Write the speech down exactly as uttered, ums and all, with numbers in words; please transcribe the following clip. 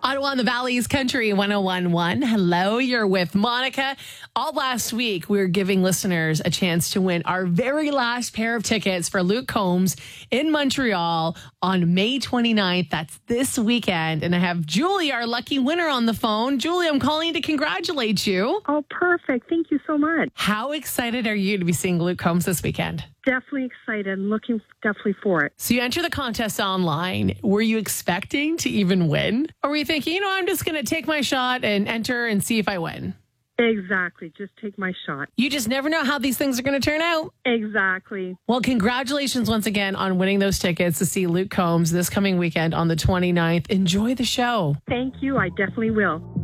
Ottawa and the Valley's Country one oh one point one. Hello, you're with Monica. All last week, we were giving listeners a chance to win our very last pair of tickets for Luke Combs in Montreal on May twenty-ninth. That's this weekend. And I have Julie, our lucky winner, on the phone. Julie, I'm calling to congratulate you. Oh, perfect. Thank you so much. How excited are you to be seeing Luke Combs this weekend? Definitely excited. Looking definitely for it. So you enter the contest online. Were you expecting to even win? Or were you thinking, you know, I'm just going to take my shot and enter and see if I win? Exactly. Just take my shot. You just never know how these things are going to turn out. Exactly. Well, congratulations once again on winning those tickets to see Luke Combs this coming weekend on the twenty-ninth. Enjoy the show. Thank you. I definitely will.